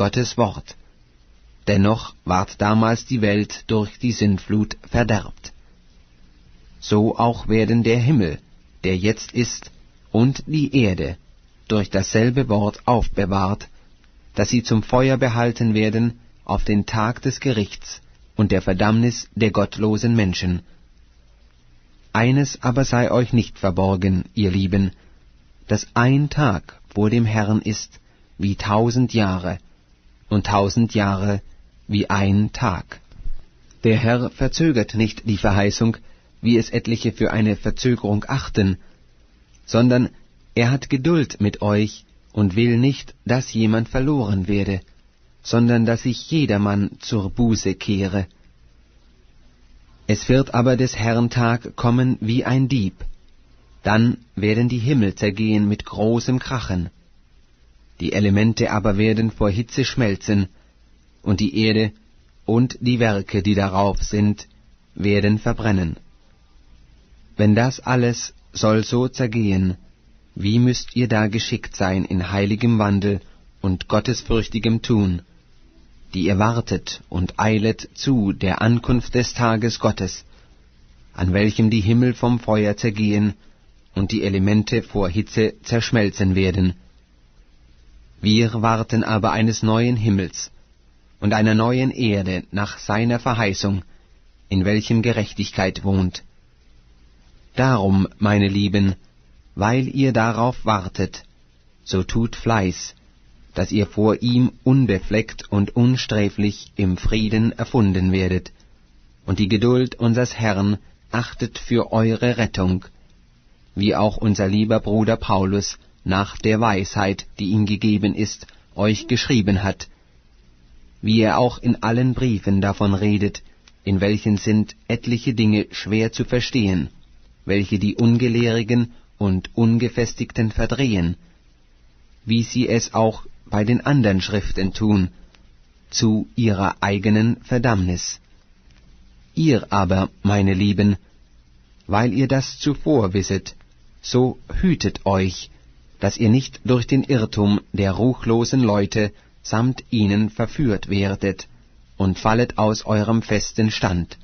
Gottes Wort. Dennoch ward damals die Welt durch die Sintflut verderbt. So auch werden der Himmel, der jetzt ist, und die Erde durch dasselbe Wort aufbewahrt, dass sie zum Feuer behalten werden auf den Tag des Gerichts und der Verdammnis der gottlosen Menschen. Eines aber sei euch nicht verborgen, ihr Lieben, dass ein Tag vor dem Herrn ist wie 1000 Jahre, und 1000 Jahre wie ein Tag. Der Herr verzögert nicht die Verheißung, wie es etliche für eine Verzögerung achten, sondern er hat Geduld mit euch und will nicht, dass jemand verloren werde, sondern dass sich jedermann zur Buße kehre. Es wird aber des Herrn Tag kommen wie ein Dieb. Dann werden die Himmel zergehen mit großem Krachen. Die Elemente aber werden vor Hitze schmelzen, und die Erde und die Werke, die darauf sind, werden verbrennen. Wenn das alles soll so zergehen, wie müsst ihr da geschickt sein in heiligem Wandel und gottesfürchtigem Tun, die ihr wartet und eilet zu der Ankunft des Tages Gottes, an welchem die Himmel vom Feuer zergehen und die Elemente vor Hitze zerschmelzen werden. Wir warten aber eines neuen Himmels und einer neuen Erde nach seiner Verheißung, in welchem Gerechtigkeit wohnt. Darum, meine Lieben, weil ihr darauf wartet, so tut Fleiß, dass ihr vor ihm unbefleckt und unsträflich im Frieden erfunden werdet, und die Geduld unsers Herrn achtet für eure Rettung, wie auch unser lieber Bruder Paulus nach der Weisheit, die ihm gegeben ist, euch geschrieben hat, wie er auch in allen Briefen davon redet, in welchen sind etliche Dinge schwer zu verstehen, welche die Ungelehrigen und Ungefestigten verdrehen, wie sie es auch bei den anderen Schriften tun, zu ihrer eigenen Verdammnis. Ihr aber, meine Lieben, weil ihr das zuvor wisset, so hütet euch, dass ihr nicht durch den Irrtum der ruchlosen Leute samt ihnen verführt werdet und fallet aus eurem festen Stand.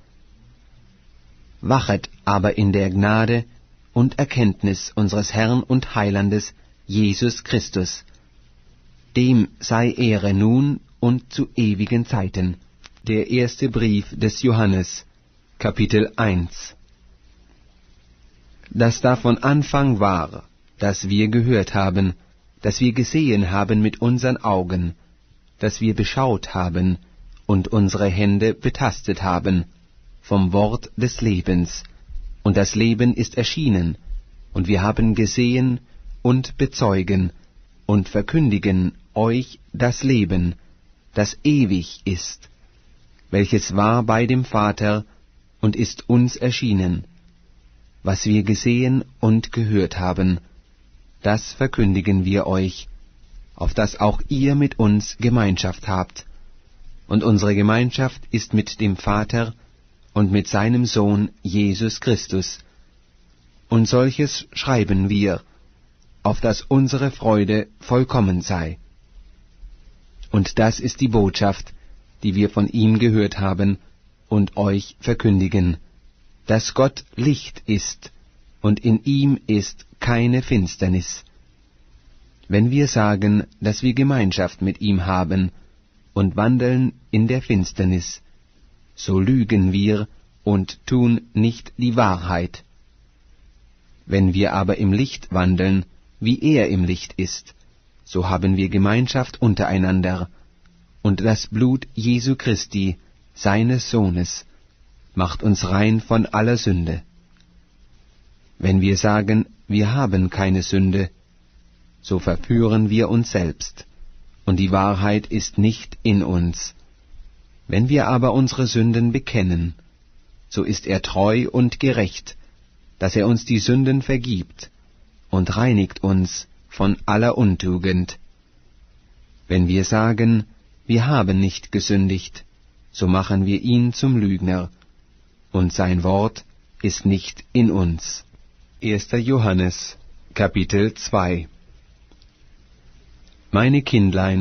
Wachet aber in der Gnade und Erkenntnis unseres Herrn und Heilandes Jesus Christus. Dem sei Ehre nun und zu ewigen Zeiten. Der erste Brief des Johannes, Kapitel 1. Das da von Anfang war, das wir gehört haben, das wir gesehen haben mit unseren Augen, das wir beschaut haben und unsere Hände betastet haben, vom Wort des Lebens. Und das Leben ist erschienen, und wir haben gesehen und bezeugen und verkündigen euch das Leben, das ewig ist, welches war bei dem Vater und ist uns erschienen. Was wir gesehen und gehört haben, das verkündigen wir euch, auf dass auch ihr mit uns Gemeinschaft habt. Und unsere Gemeinschaft ist mit dem Vater und mit seinem Sohn Jesus Christus. Und solches schreiben wir, auf dass unsere Freude vollkommen sei. Und das ist die Botschaft, die wir von ihm gehört haben und euch verkündigen, dass Gott Licht ist und in ihm ist keine Finsternis. Wenn wir sagen, dass wir Gemeinschaft mit ihm haben und wandeln in der Finsternis, so lügen wir und tun nicht die Wahrheit. Wenn wir aber im Licht wandeln, wie er im Licht ist, so haben wir Gemeinschaft untereinander, und das Blut Jesu Christi, seines Sohnes, macht uns rein von aller Sünde. Wenn wir sagen, wir haben keine Sünde, so verführen wir uns selbst, und die Wahrheit ist nicht in uns. Wenn wir aber unsere Sünden bekennen, so ist er treu und gerecht, dass er uns die Sünden vergibt und reinigt uns von aller Untugend. Wenn wir sagen, wir haben nicht gesündigt, so machen wir ihn zum Lügner, und sein Wort ist nicht in uns. 1. Johannes, Kapitel 2. Meine Kindlein,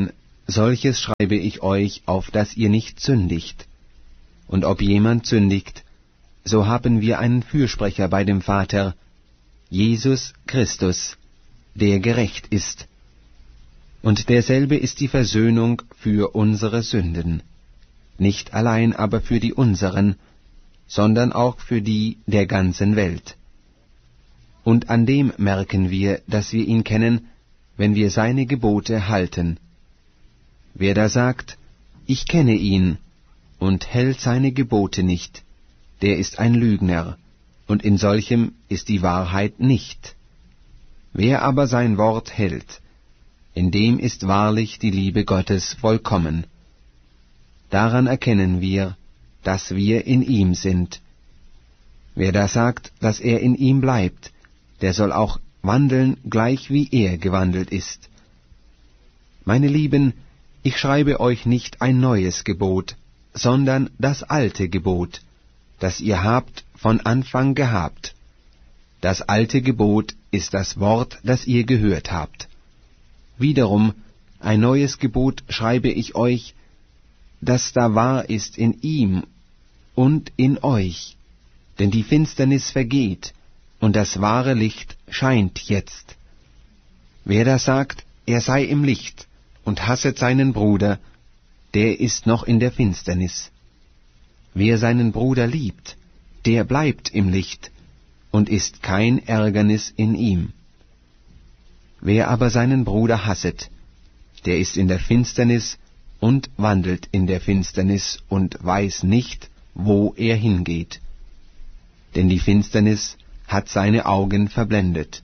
Solches schreibe ich euch, auf dass ihr nicht sündigt. Und ob jemand sündigt, so haben wir einen Fürsprecher bei dem Vater, Jesus Christus, der gerecht ist. Und derselbe ist die Versöhnung für unsere Sünden, nicht allein aber für die unseren, sondern auch für die der ganzen Welt. Und an dem merken wir, dass wir ihn kennen, wenn wir seine Gebote halten. Wer da sagt, ich kenne ihn, und hält seine Gebote nicht, der ist ein Lügner, und in solchem ist die Wahrheit nicht. Wer aber sein Wort hält, in dem ist wahrlich die Liebe Gottes vollkommen. Daran erkennen wir, dass wir in ihm sind. Wer da sagt, dass er in ihm bleibt, der soll auch wandeln, gleich wie er gewandelt ist. Meine Lieben, ich schreibe euch nicht ein neues Gebot, sondern das alte Gebot, das ihr habt von Anfang gehabt. Das alte Gebot ist das Wort, das ihr gehört habt. Wiederum, ein neues Gebot schreibe ich euch, das da wahr ist in ihm und in euch, denn die Finsternis vergeht, und das wahre Licht scheint jetzt. Wer da sagt, er sei im Licht und hasset seinen Bruder, der ist noch in der Finsternis. Wer seinen Bruder liebt, der bleibt im Licht, und ist kein Ärgernis in ihm. Wer aber seinen Bruder hasset, der ist in der Finsternis und wandelt in der Finsternis und weiß nicht, wo er hingeht. Denn die Finsternis hat seine Augen verblendet.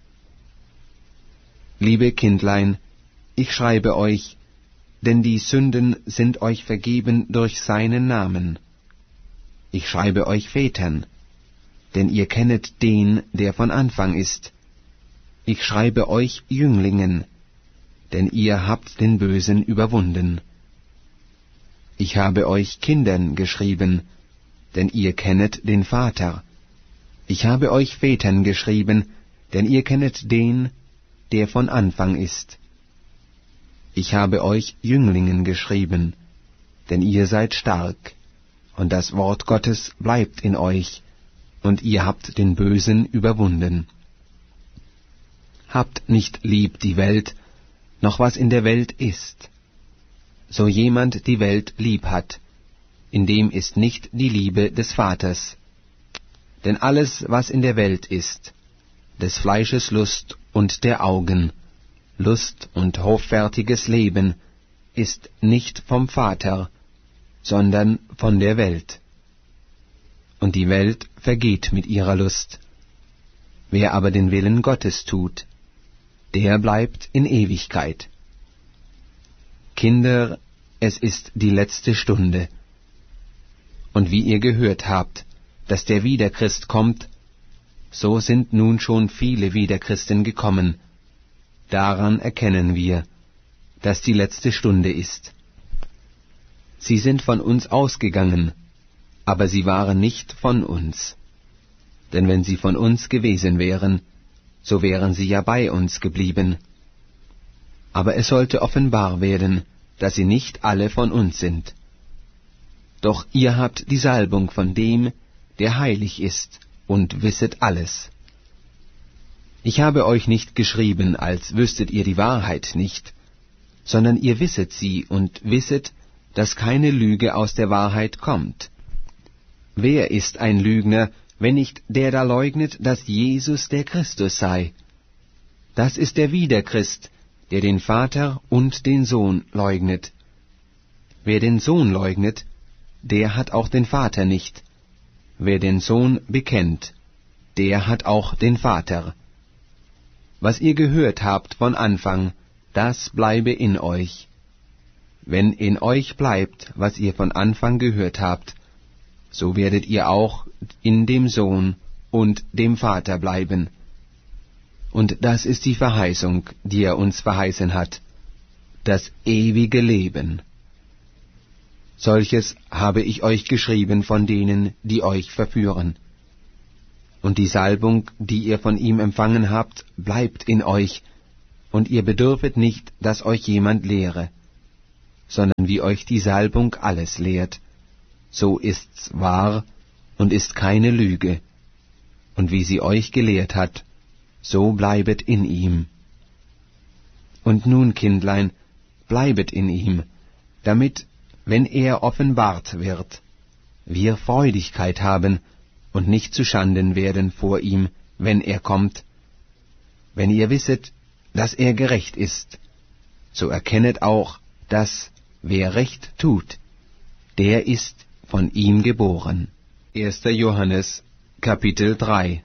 Liebe Kindlein, ich schreibe euch, denn die Sünden sind euch vergeben durch seinen Namen. Ich schreibe euch Vätern, denn ihr kennet den, der von Anfang ist. Ich schreibe euch Jünglingen, denn ihr habt den Bösen überwunden. Ich habe euch Kindern geschrieben, denn ihr kennet den Vater. Ich habe euch Vätern geschrieben, denn ihr kennet den, der von Anfang ist. Ich habe euch Jünglingen geschrieben, denn ihr seid stark, und das Wort Gottes bleibt in euch, und ihr habt den Bösen überwunden. Habt nicht lieb die Welt, noch was in der Welt ist. So jemand die Welt lieb hat, in dem ist nicht die Liebe des Vaters. Denn alles, was in der Welt ist, des Fleisches Lust und der Augen, Lust und hoffärtiges Leben, ist nicht vom Vater, sondern von der Welt. Und die Welt vergeht mit ihrer Lust. Wer aber den Willen Gottes tut, der bleibt in Ewigkeit. Kinder, es ist die letzte Stunde. Und wie ihr gehört habt, dass der Wiederchrist kommt, so sind nun schon viele Wiederchristen gekommen. Daran erkennen wir, dass die letzte Stunde ist. Sie sind von uns ausgegangen, aber sie waren nicht von uns. Denn wenn sie von uns gewesen wären, so wären sie ja bei uns geblieben. Aber es sollte offenbar werden, dass sie nicht alle von uns sind. Doch ihr habt die Salbung von dem, der heilig ist, und wisset alles. Ich habe euch nicht geschrieben, als wüsstet ihr die Wahrheit nicht, sondern ihr wisset sie und wisset, dass keine Lüge aus der Wahrheit kommt. Wer ist ein Lügner, wenn nicht der da leugnet, dass Jesus der Christus sei? Das ist der Wiederchrist, der den Vater und den Sohn leugnet. Wer den Sohn leugnet, der hat auch den Vater nicht. Wer den Sohn bekennt, der hat auch den Vater. Was ihr gehört habt von Anfang, das bleibe in euch. Wenn in euch bleibt, was ihr von Anfang gehört habt, so werdet ihr auch in dem Sohn und dem Vater bleiben. Und das ist die Verheißung, die er uns verheißen hat, das ewige Leben. Solches habe ich euch geschrieben von denen, die euch verführen. Und die Salbung, die ihr von ihm empfangen habt, bleibt in euch, und ihr bedürfet nicht, dass euch jemand lehre. sondern wie euch die Salbung alles lehrt. So ist's wahr und ist keine Lüge. Und wie sie euch gelehrt hat, so bleibet in ihm. Und nun, Kindlein, bleibet in ihm, damit, wenn er offenbart wird, wir Freudigkeit haben und nicht zuschanden werden vor ihm, wenn er kommt. Wenn ihr wisset, dass er gerecht ist, so erkennet auch, dass, wer Recht tut, der ist von ihm geboren. 1. Johannes, Kapitel 3.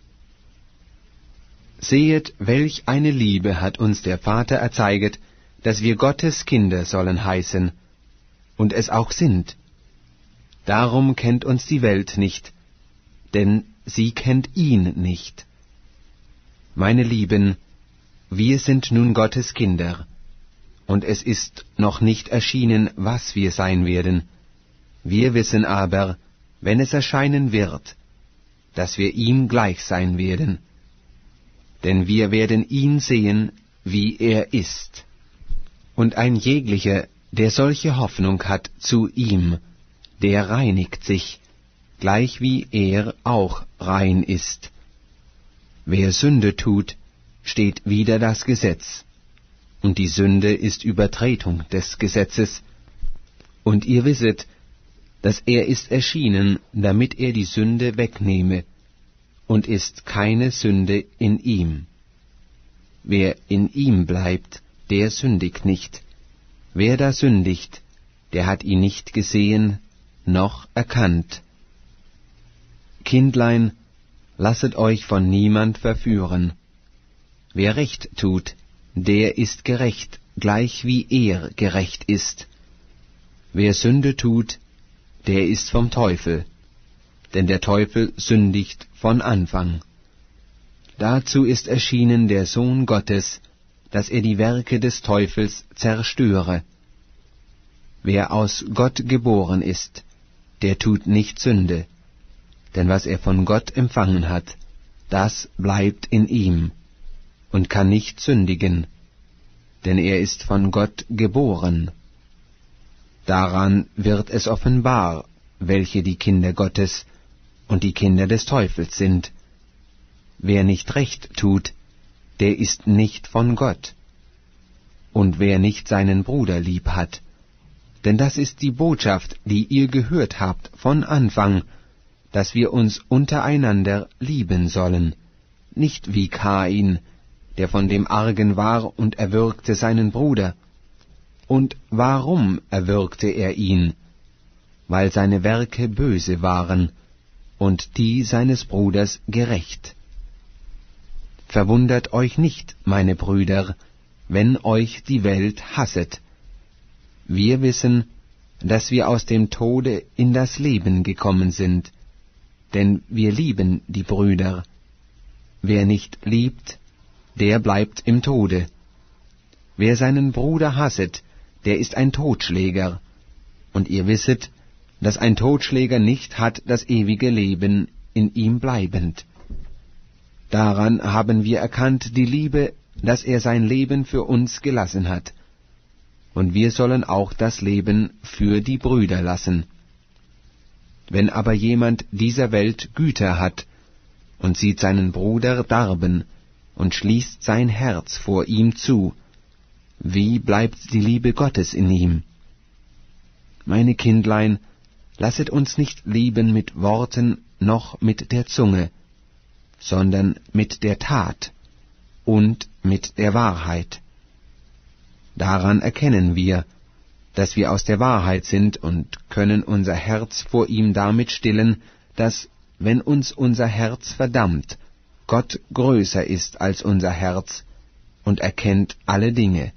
Sehet, welch eine Liebe hat uns der Vater erzeiget, dass wir Gottes Kinder sollen heißen, und es auch sind. Darum kennt uns die Welt nicht, denn sie kennt ihn nicht. Meine Lieben, wir sind nun Gottes Kinder, und es ist noch nicht erschienen, was wir sein werden. Wir wissen aber, wenn es erscheinen wird, dass wir ihm gleich sein werden. Denn wir werden ihn sehen, wie er ist. Und ein jeglicher, der solche Hoffnung hat zu ihm, der reinigt sich, gleich wie er auch rein ist. Wer Sünde tut, steht wider das Gesetz, und die Sünde ist Übertretung des Gesetzes. Und ihr wisset, dass er ist erschienen, damit er die Sünde wegnehme, und ist keine Sünde in ihm. Wer in ihm bleibt, der sündigt nicht. Wer da sündigt, der hat ihn nicht gesehen, noch erkannt. Kindlein, lasset euch von niemand verführen. Wer Recht tut, der ist gerecht, gleich wie er gerecht ist. Wer Sünde tut, der ist vom Teufel, denn der Teufel sündigt von Anfang. Dazu ist erschienen der Sohn Gottes, dass er die Werke des Teufels zerstöre. Wer aus Gott geboren ist, der tut nicht Sünde, denn was er von Gott empfangen hat, das bleibt in ihm und kann nicht sündigen, denn er ist von Gott geboren. Daran wird es offenbar, welche die Kinder Gottes und die Kinder des Teufels sind. Wer nicht Recht tut, der ist nicht von Gott. Und wer nicht seinen Bruder lieb hat, denn das ist die Botschaft, die ihr gehört habt von Anfang, dass wir uns untereinander lieben sollen, nicht wie Kain, der von dem Argen war und erwürgte seinen Bruder. Und warum erwürgte er ihn? Weil seine Werke böse waren und die seines Bruders gerecht. Verwundert euch nicht, meine Brüder, wenn euch die Welt hasset. Wir wissen, dass wir aus dem Tode in das Leben gekommen sind, denn wir lieben die Brüder. Wer nicht liebt, der bleibt im Tode. Wer seinen Bruder hasset, der ist ein Totschläger, und ihr wisset, dass ein Totschläger nicht hat das ewige Leben in ihm bleibend. Daran haben wir erkannt die Liebe, dass er sein Leben für uns gelassen hat, und wir sollen auch das Leben für die Brüder lassen. Wenn aber jemand dieser Welt Güter hat und sieht seinen Bruder darben und schließt sein Herz vor ihm zu, wie bleibt die Liebe Gottes in ihm? Meine Kindlein, lasset uns nicht lieben mit Worten noch mit der Zunge, sondern mit der Tat und mit der Wahrheit. Daran erkennen wir, dass wir aus der Wahrheit sind und können unser Herz vor ihm damit stillen, dass, wenn uns unser Herz verdammt, Gott größer ist als unser Herz und erkennt alle Dinge.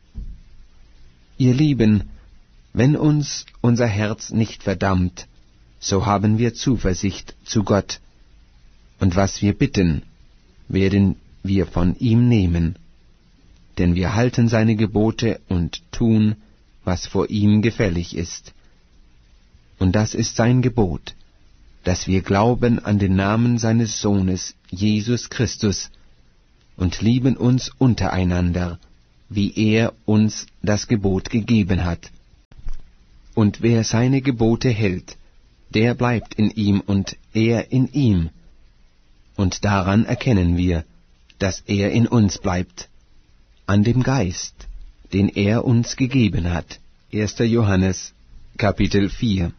Ihr Lieben, wenn uns unser Herz nicht verdammt, so haben wir Zuversicht zu Gott, und was wir bitten, werden wir von ihm nehmen, denn wir halten seine Gebote und tun, was vor ihm gefällig ist. Und das ist sein Gebot, dass wir glauben an den Namen seines Sohnes, Jesus Christus, und lieben uns untereinander, wie er uns das Gebot gegeben hat. Und wer seine Gebote hält, der bleibt in ihm und er in ihm. Und daran erkennen wir, dass er in uns bleibt, an dem Geist, den er uns gegeben hat. 1. Johannes, Kapitel 4.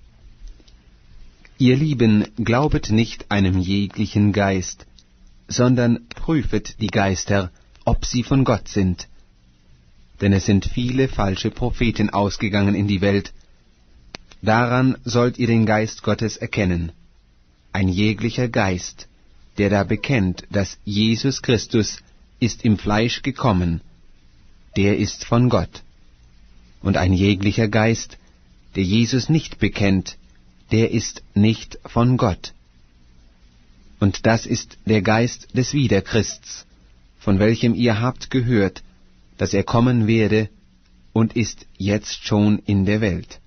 Ihr Lieben, glaubet nicht einem jeglichen Geist, sondern prüfet die Geister, ob sie von Gott sind. Denn es sind viele falsche Propheten ausgegangen in die Welt. Daran sollt ihr den Geist Gottes erkennen. Ein jeglicher Geist, der da bekennt, dass Jesus Christus ist im Fleisch gekommen, der ist von Gott. Und ein jeglicher Geist, der Jesus nicht bekennt, der ist nicht von Gott. Und das ist der Geist des Wiederchrists, von welchem ihr habt gehört, dass er kommen werde und ist jetzt schon in der Welt.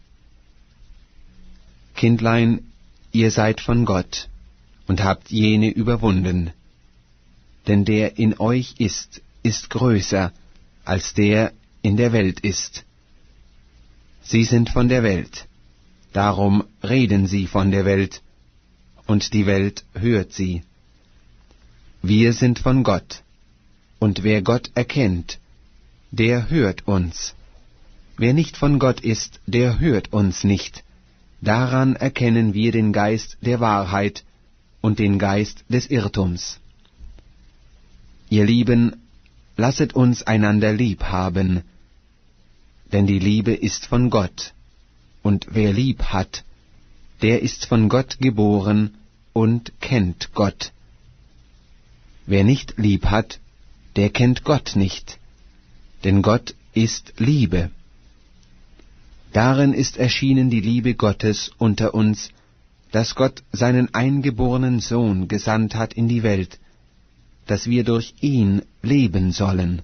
Kindlein, ihr seid von Gott und habt jene überwunden. Denn der in euch ist größer, als der in der Welt ist. Sie sind von der Welt, darum reden sie von der Welt, und die Welt hört sie. Wir sind von Gott, und wer Gott erkennt, der hört uns. Wer nicht von Gott ist, der hört uns nicht. Daran erkennen wir den Geist der Wahrheit und den Geist des Irrtums. Ihr Lieben, lasset uns einander lieb haben, denn die Liebe ist von Gott, und wer lieb hat, der ist von Gott geboren und kennt Gott. Wer nicht lieb hat, der kennt Gott nicht, denn Gott ist Liebe. Darin ist erschienen die Liebe Gottes unter uns, dass Gott seinen eingeborenen Sohn gesandt hat in die Welt, dass wir durch ihn leben sollen.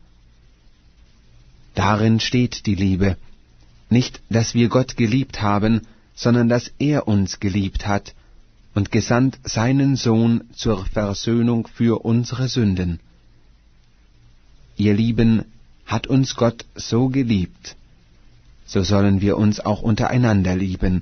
Darin steht die Liebe, nicht, dass wir Gott geliebt haben, sondern dass er uns geliebt hat und gesandt seinen Sohn zur Versöhnung für unsere Sünden. Ihr Lieben, hat uns Gott so geliebt, so sollen wir uns auch untereinander lieben.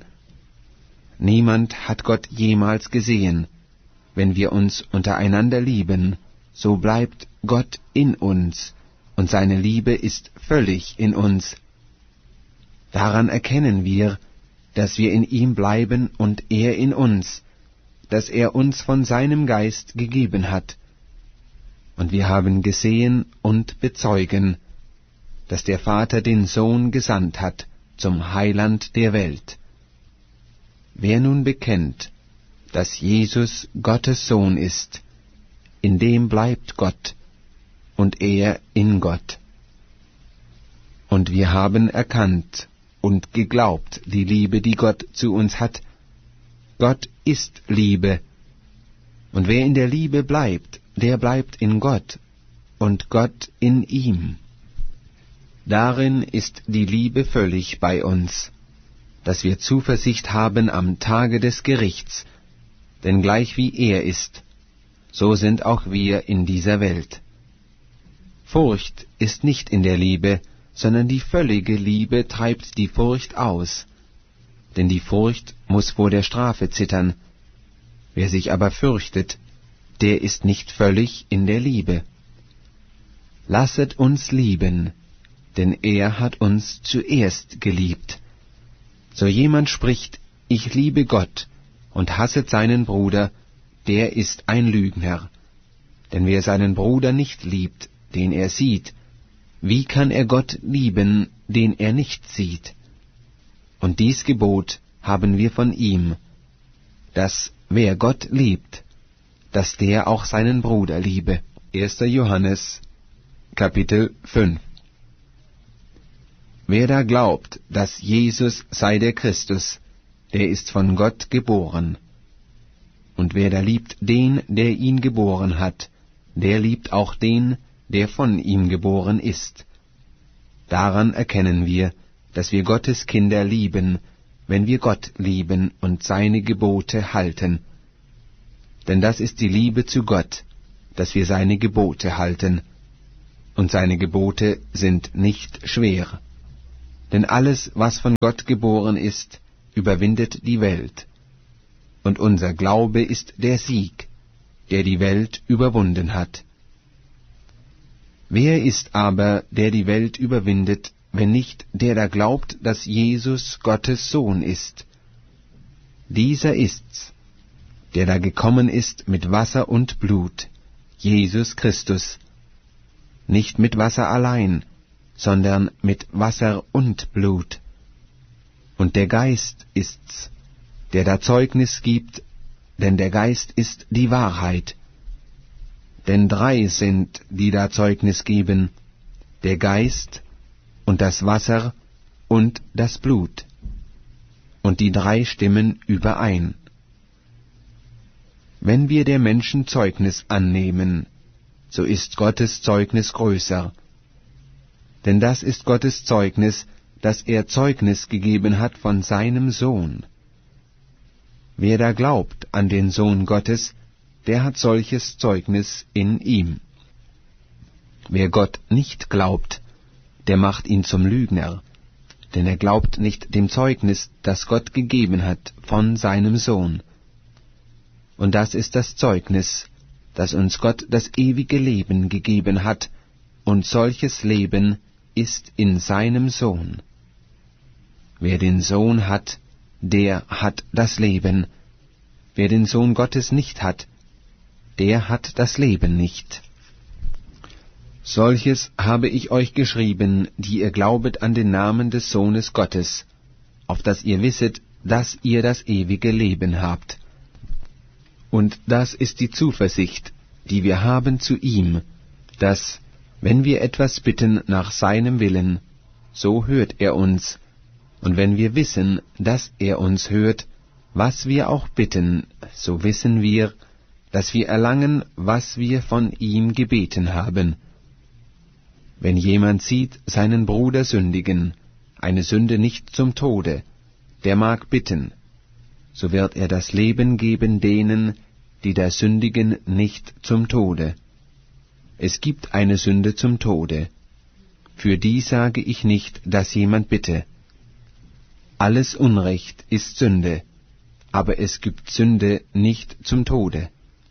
Niemand hat Gott jemals gesehen. Wenn wir uns untereinander lieben, so bleibt Gott in uns, und seine Liebe ist völlig in uns. Daran erkennen wir, dass wir in ihm bleiben und er in uns, dass er uns von seinem Geist gegeben hat. Und wir haben gesehen und bezeugen, dass der Vater den Sohn gesandt hat zum Heiland der Welt. Wer nun bekennt, dass Jesus Gottes Sohn ist, in dem bleibt Gott, und er in Gott. Und wir haben erkannt und geglaubt die Liebe, die Gott zu uns hat. Gott ist Liebe, und wer in der Liebe bleibt, der bleibt in Gott, und Gott in ihm. Darin ist die Liebe völlig bei uns, dass wir Zuversicht haben am Tage des Gerichts, denn gleich wie er ist, so sind auch wir in dieser Welt. Furcht ist nicht in der Liebe, sondern die völlige Liebe treibt die Furcht aus, denn die Furcht muß vor der Strafe zittern. Wer sich aber fürchtet, der ist nicht völlig in der Liebe. Lasset uns lieben, denn er hat uns zuerst geliebt. So jemand spricht, ich liebe Gott, und hasset seinen Bruder, der ist ein Lügner. Denn wer seinen Bruder nicht liebt, den er sieht, wie kann er Gott lieben, den er nicht sieht? Und dies Gebot haben wir von ihm, dass wer Gott liebt, dass der auch seinen Bruder liebe. 1. Johannes, Kapitel 5. Wer da glaubt, dass Jesus sei der Christus, der ist von Gott geboren. Und wer da liebt den, der ihn geboren hat, der liebt auch den, der von ihm geboren ist. Daran erkennen wir, dass wir Gottes Kinder lieben, wenn wir Gott lieben und seine Gebote halten. Denn das ist die Liebe zu Gott, dass wir seine Gebote halten. und seine Gebote sind nicht schwer. Denn alles, was von Gott geboren ist, überwindet die Welt. Und unser Glaube ist der Sieg, der die Welt überwunden hat. Wer ist aber, der die Welt überwindet, wenn nicht der da glaubt, dass Jesus Gottes Sohn ist? Dieser ist's, der da gekommen ist mit Wasser und Blut, Jesus Christus. Nicht mit Wasser allein, sondern mit Wasser und Blut. Und der Geist ist's, der da Zeugnis gibt, denn der Geist ist die Wahrheit. Denn 3 sind, die da Zeugnis geben, der Geist und das Wasser und das Blut. Und die 3 stimmen überein. Wenn wir der Menschen Zeugnis annehmen, so ist Gottes Zeugnis größer. Denn das ist Gottes Zeugnis, dass er Zeugnis gegeben hat von seinem Sohn. Wer da glaubt an den Sohn Gottes, der hat solches Zeugnis in ihm. Wer Gott nicht glaubt, der macht ihn zum Lügner, denn er glaubt nicht dem Zeugnis, das Gott gegeben hat von seinem Sohn. Und das ist das Zeugnis, dass uns Gott das ewige Leben gegeben hat, und solches Leben ist in seinem Sohn. Wer den Sohn hat, der hat das Leben. Wer den Sohn Gottes nicht hat, der hat das Leben nicht. Solches habe ich euch geschrieben, die ihr glaubet an den Namen des Sohnes Gottes, auf dass ihr wisset, dass ihr das ewige Leben habt. Und das ist die Zuversicht, die wir haben zu ihm, dass, wenn wir etwas bitten nach seinem Willen, so hört er uns, und wenn wir wissen, dass er uns hört, was wir auch bitten, so wissen wir, dass wir erlangen, was wir von ihm gebeten haben. Wenn jemand sieht seinen Bruder sündigen, eine Sünde nicht zum Tode, der mag bitten, so wird er das Leben geben denen, die da sündigen nicht zum Tode. Es gibt eine Sünde zum Tode. Für die sage ich nicht, dass jemand bitte. Alles Unrecht ist Sünde, aber es gibt Sünde nicht zum Tode.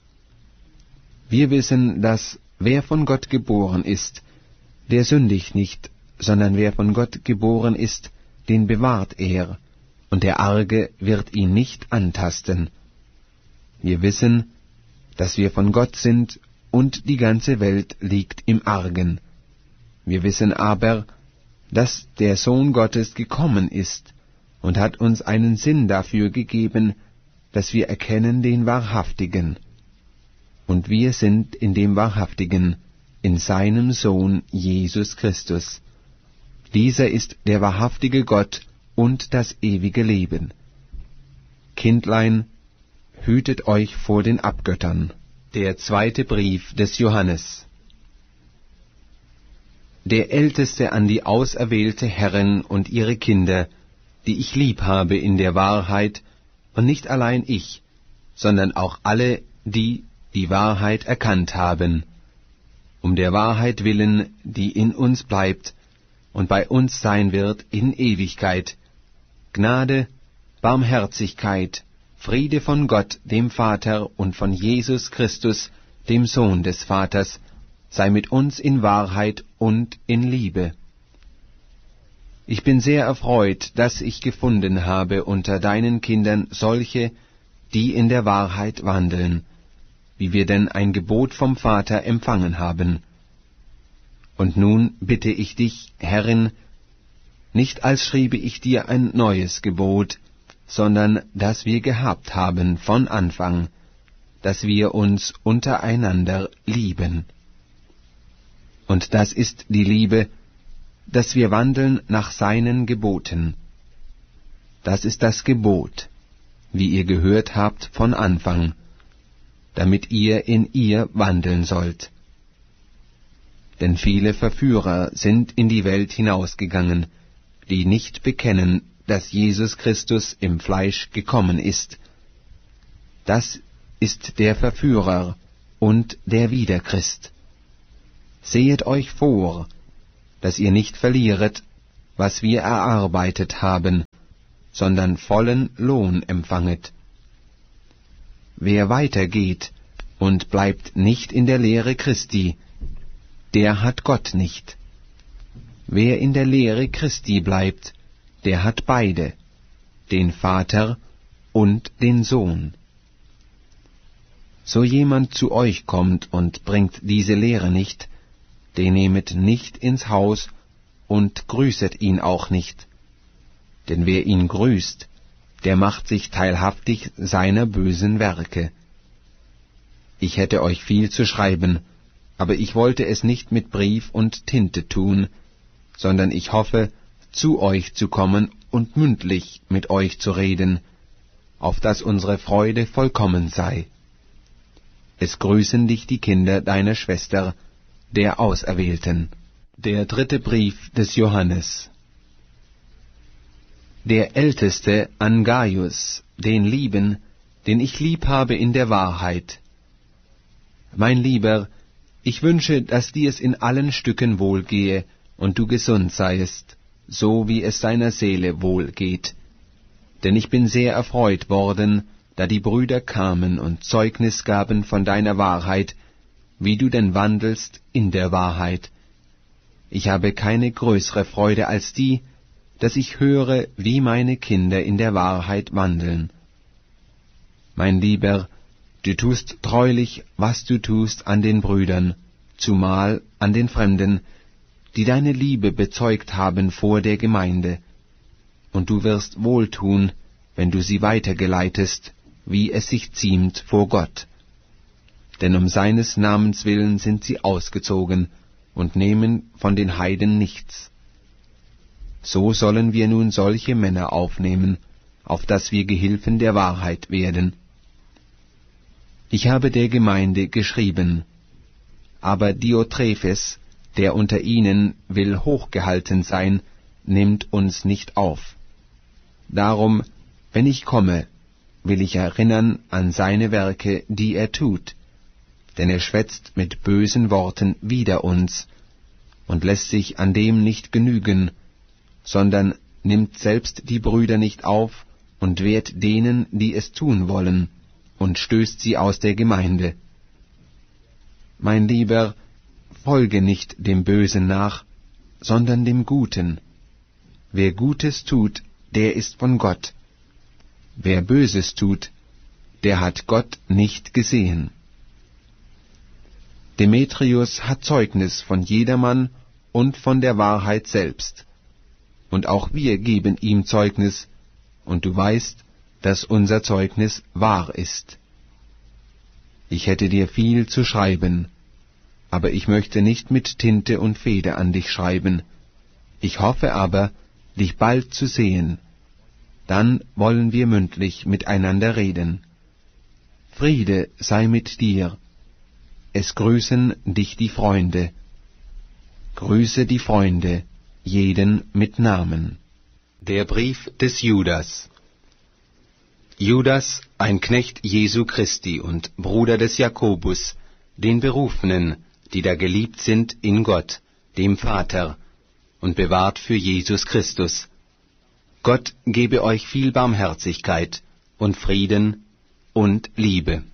Wir wissen, dass wer von Gott geboren ist, der sündigt nicht, sondern wer von Gott geboren ist, den bewahrt er, und der Arge wird ihn nicht antasten. Wir wissen, dass wir von Gott sind, und die ganze Welt liegt im Argen. Wir wissen aber, dass der Sohn Gottes gekommen ist, und hat uns einen Sinn dafür gegeben, dass wir erkennen den Wahrhaftigen. Und wir sind in dem Wahrhaftigen, in seinem Sohn Jesus Christus. Dieser ist der wahrhaftige Gott und das ewige Leben. Kindlein, hütet euch vor den Abgöttern. Der 2. Brief des Johannes. Der Älteste an die auserwählte Herren und ihre Kinder, die ich lieb habe in der Wahrheit, und nicht allein ich, sondern auch alle, die die Wahrheit erkannt haben, um der Wahrheit willen, die in uns bleibt und bei uns sein wird in Ewigkeit. Gnade, Barmherzigkeit, Friede von Gott, dem Vater, und von Jesus Christus, dem Sohn des Vaters, sei mit uns in Wahrheit und in Liebe. Ich bin sehr erfreut, dass ich gefunden habe unter deinen Kindern solche, die in der Wahrheit wandeln, wie wir denn ein Gebot vom Vater empfangen haben. Und nun bitte ich dich, Herrin, nicht als schriebe ich dir ein neues Gebot, sondern das wir gehabt haben von Anfang, dass wir uns untereinander lieben. Und das ist die Liebe, dass wir wandeln nach seinen Geboten. Das ist das Gebot, wie ihr gehört habt von Anfang, damit ihr in ihr wandeln sollt. Denn viele Verführer sind in die Welt hinausgegangen, die nicht bekennen, dass Jesus Christus im Fleisch gekommen ist. Das ist der Verführer und der Widerchrist. Sehet euch vor, dass ihr nicht verlieret, was wir erarbeitet haben, sondern vollen Lohn empfanget. Wer weitergeht und bleibt nicht in der Lehre Christi, der hat Gott nicht. Wer in der Lehre Christi bleibt, der hat beide, den Vater und den Sohn. So jemand zu euch kommt und bringt diese Lehre nicht, den nehmet nicht ins Haus und grüßet ihn auch nicht. Denn wer ihn grüßt, der macht sich teilhaftig seiner bösen Werke. Ich hätte euch viel zu schreiben, aber ich wollte es nicht mit Brief und Tinte tun, sondern ich hoffe, zu euch zu kommen und mündlich mit euch zu reden, auf dass unsere Freude vollkommen sei. Es grüßen dich die Kinder deiner Schwester, der Auserwählten. Der 3. Brief des Johannes. Der Älteste an Gaius, den Lieben, den ich lieb habe in der Wahrheit. Mein Lieber, ich wünsche, dass dir's in allen Stücken wohlgehe und du gesund seiest, so wie es deiner Seele wohlgeht. Denn ich bin sehr erfreut worden, da die Brüder kamen und Zeugnis gaben von deiner Wahrheit, wie du denn wandelst in der Wahrheit. Ich habe keine größere Freude als die, dass ich höre, wie meine Kinder in der Wahrheit wandeln. Mein Lieber, du tust treulich, was du tust an den Brüdern, zumal an den Fremden, die deine Liebe bezeugt haben vor der Gemeinde, und du wirst wohltun, wenn du sie weitergeleitest, wie es sich ziemt vor Gott. Denn um seines Namens willen sind sie ausgezogen und nehmen von den Heiden nichts. So sollen wir nun solche Männer aufnehmen, auf dass wir Gehilfen der Wahrheit werden. Ich habe der Gemeinde geschrieben, aber Diotrephes, der unter ihnen will hochgehalten sein, nimmt uns nicht auf. Darum, wenn ich komme, will ich erinnern an seine Werke, die er tut, denn er schwätzt mit bösen Worten wider uns und lässt sich an dem nicht genügen, sondern nimmt selbst die Brüder nicht auf und wehrt denen, die es tun wollen, und stößt sie aus der Gemeinde. Mein Lieber, folge nicht dem Bösen nach, sondern dem Guten. Wer Gutes tut, der ist von Gott. Wer Böses tut, der hat Gott nicht gesehen. Demetrius hat Zeugnis von jedermann und von der Wahrheit selbst. Und auch wir geben ihm Zeugnis, und du weißt, dass unser Zeugnis wahr ist. Ich hätte dir viel zu schreiben, aber ich möchte nicht mit Tinte und Feder an dich schreiben. Ich hoffe aber, dich bald zu sehen. Dann wollen wir mündlich miteinander reden. Friede sei mit dir. Es grüßen dich die Freunde. Grüße die Freunde, jeden mit Namen. Der Brief des Judas. Judas, ein Knecht Jesu Christi und Bruder des Jakobus, den Berufenen, die da geliebt sind in Gott, dem Vater, und bewahrt für Jesus Christus. Gott gebe euch viel Barmherzigkeit und Frieden und Liebe.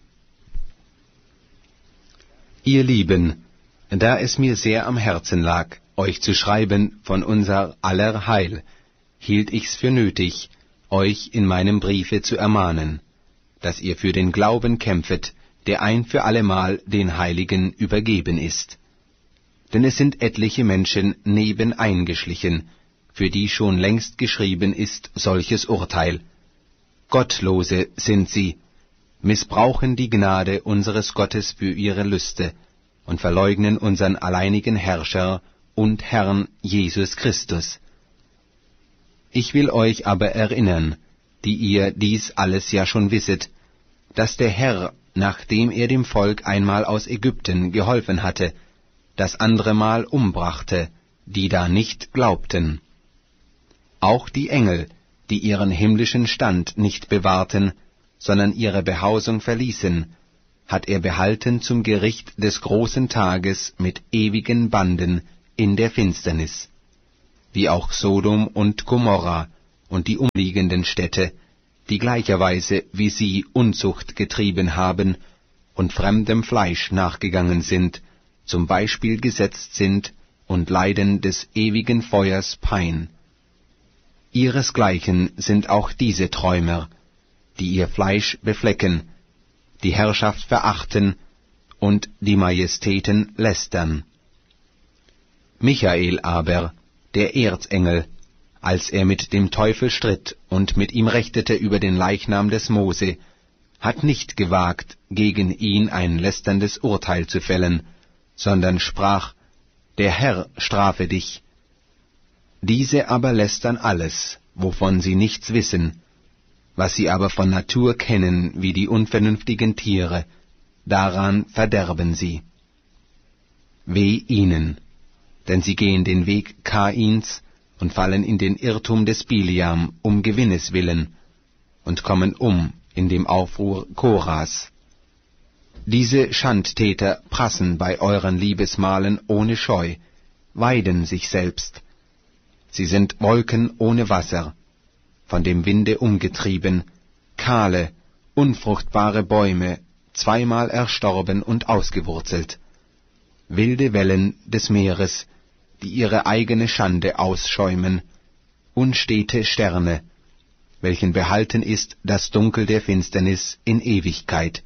Ihr Lieben, da es mir sehr am Herzen lag, euch zu schreiben von unser aller Heil, hielt ich's für nötig, euch in meinem Briefe zu ermahnen, dass ihr für den Glauben kämpfet, der ein für allemal den Heiligen übergeben ist. Denn es sind etliche Menschen nebeneingeschlichen, für die schon längst geschrieben ist solches Urteil. Gottlose sind sie, missbrauchen die Gnade unseres Gottes für ihre Lüste und verleugnen unseren alleinigen Herrscher und Herrn Jesus Christus. Ich will euch aber erinnern, die ihr dies alles ja schon wisset, dass der Herr, nachdem er dem Volk einmal aus Ägypten geholfen hatte, das andere Mal umbrachte, die da nicht glaubten. Auch die Engel, die ihren himmlischen Stand nicht bewahrten, sondern ihre Behausung verließen, hat er behalten zum Gericht des großen Tages mit ewigen Banden in der Finsternis, wie auch Sodom und Gomorra und die umliegenden Städte, die gleicherweise wie sie Unzucht getrieben haben und fremdem Fleisch nachgegangen sind, zum Beispiel gesetzt sind und leiden des ewigen Feuers Pein. Ihresgleichen sind auch diese Träumer, die ihr Fleisch beflecken, die Herrschaft verachten und die Majestäten lästern. Michael aber, der Erzengel, als er mit dem Teufel stritt und mit ihm rechtete über den Leichnam des Mose, hat nicht gewagt, gegen ihn ein lästerndes Urteil zu fällen, sondern sprach, der Herr strafe dich. Diese aber lästern alles, wovon sie nichts wissen, was sie aber von Natur kennen wie die unvernünftigen Tiere, daran verderben sie. Weh ihnen, denn sie gehen den Weg Kains und fallen in den Irrtum des Biliam um Gewinnes willen und kommen in dem Aufruhr Koras. Diese Schandtäter prassen bei euren Liebesmahlen ohne Scheu, weiden sich selbst. Sie sind Wolken ohne Wasser, von dem Winde umgetrieben, kahle, unfruchtbare Bäume, zweimal erstorben und ausgewurzelt, wilde Wellen des Meeres, die ihre eigene Schande ausschäumen, unstete Sterne, welchen behalten ist das Dunkel der Finsternis in Ewigkeit.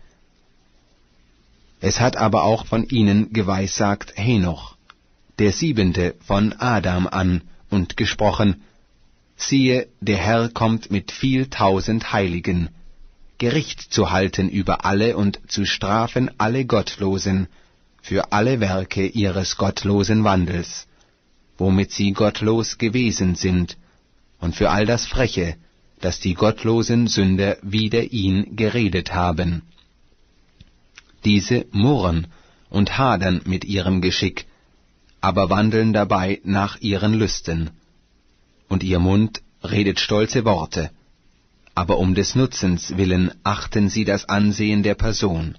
Es hat aber auch von ihnen geweissagt Henoch, der 7. von Adam an, und gesprochen, siehe, der Herr kommt mit viel tausend Heiligen, Gericht zu halten über alle und zu strafen alle Gottlosen für alle Werke ihres gottlosen Wandels, womit sie gottlos gewesen sind, und für all das Freche, das die gottlosen Sünder wider ihn geredet haben. Diese murren und hadern mit ihrem Geschick, aber wandeln dabei nach ihren Lüsten. Und ihr Mund redet stolze Worte, aber um des Nutzens willen achten sie das Ansehen der Person.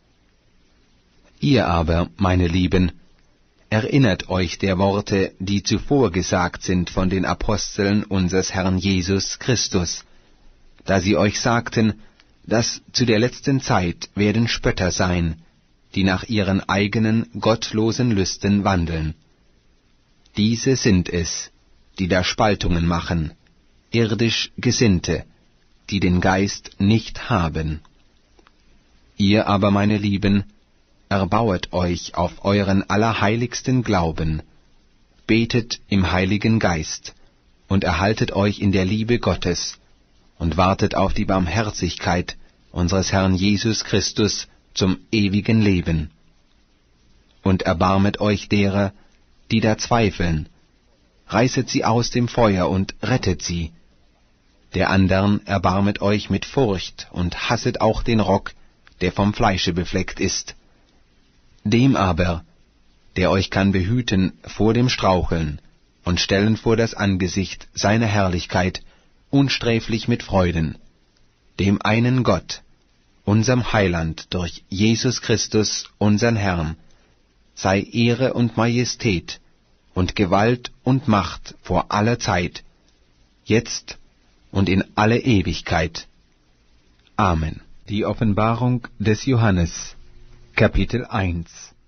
Ihr aber, meine Lieben, erinnert euch der Worte, die zuvor gesagt sind von den Aposteln unseres Herrn Jesus Christus, da sie euch sagten, dass zu der letzten Zeit werden Spötter sein, die nach ihren eigenen gottlosen Lüsten wandeln. Diese sind es, die da Spaltungen machen, irdisch Gesinnte, die den Geist nicht haben. Ihr aber, meine Lieben, erbauet euch auf euren allerheiligsten Glauben, betet im Heiligen Geist und erhaltet euch in der Liebe Gottes und wartet auf die Barmherzigkeit unseres Herrn Jesus Christus zum ewigen Leben. Und erbarmet euch derer, die da zweifeln, reißet sie aus dem Feuer und rettet sie. Der andern erbarmet euch mit Furcht und hasset auch den Rock, der vom Fleische befleckt ist. Dem aber, der euch kann behüten vor dem Straucheln und stellen vor das Angesicht seiner Herrlichkeit, unsträflich mit Freuden, dem einen Gott, unserem Heiland durch Jesus Christus, unsern Herrn, sei Ehre und Majestät und Gewalt und Macht vor aller Zeit, jetzt und in alle Ewigkeit. Amen. Die Offenbarung des Johannes, Kapitel 1.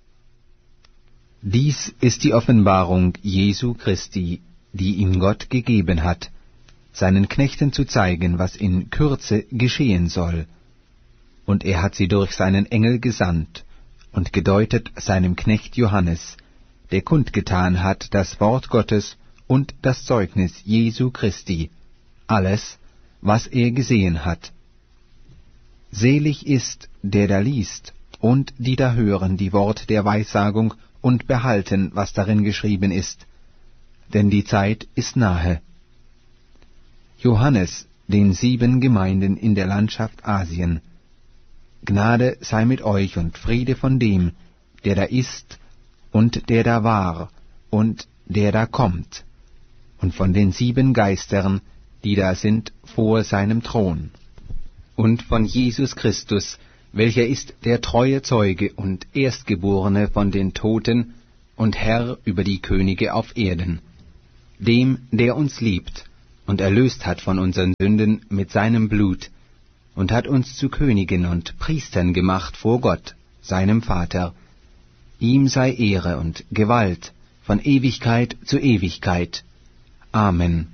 Dies ist die Offenbarung Jesu Christi, die ihm Gott gegeben hat, seinen Knechten zu zeigen, was in Kürze geschehen soll. Und er hat sie durch seinen Engel gesandt und gedeutet seinem Knecht Johannes, der kundgetan hat das Wort Gottes und das Zeugnis Jesu Christi, alles, was er gesehen hat. Selig ist, der da liest, und die da hören die Wort der Weissagung und behalten, was darin geschrieben ist, denn die Zeit ist nahe. Johannes, den 7 Gemeinden in der Landschaft Asien. Gnade sei mit euch und Friede von dem, der da ist und der da war und der da kommt, und von den 7 Geistern, die da sind vor seinem Thron, und von Jesus Christus, welcher ist der treue Zeuge und Erstgeborene von den Toten und Herr über die Könige auf Erden, dem, der uns liebt und erlöst hat von unseren Sünden mit seinem Blut und hat uns zu Königen und Priestern gemacht vor Gott, seinem Vater. Ihm sei Ehre und Gewalt von Ewigkeit zu Ewigkeit. Amen.